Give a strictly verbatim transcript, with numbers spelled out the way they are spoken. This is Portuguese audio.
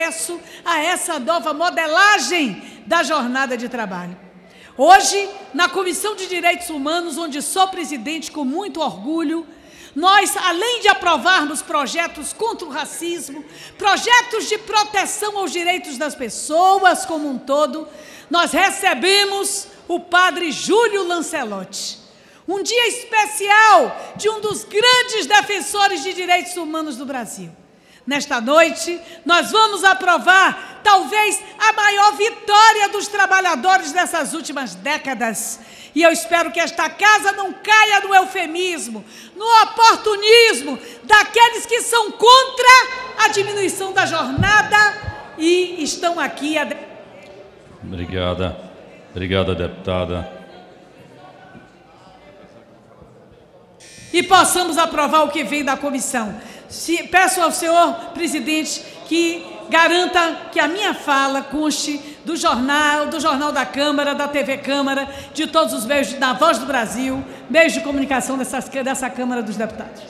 acesso a essa nova modelagem da jornada de trabalho. Hoje, na Comissão de Direitos Humanos, onde sou presidente com muito orgulho, nós, além de aprovarmos projetos contra o racismo, projetos de proteção aos direitos das pessoas como um todo, nós recebemos o padre Júlio Lancelotti, um dia especial de um dos grandes defensores de direitos humanos do Brasil. Nesta noite, nós vamos aprovar, talvez, a maior vitória dos trabalhadores dessas últimas décadas. E eu espero que esta casa não caia no eufemismo, no oportunismo daqueles que são contra a diminuição da jornada e estão aqui... A... Obrigada. Obrigada, deputada. E possamos aprovar o que vem da comissão. Se, peço ao senhor presidente que garanta que a minha fala conste do jornal, do Jornal da Câmara, da T V Câmara, de todos os meios, da Voz do Brasil, meios de comunicação dessas, dessa Câmara dos Deputados.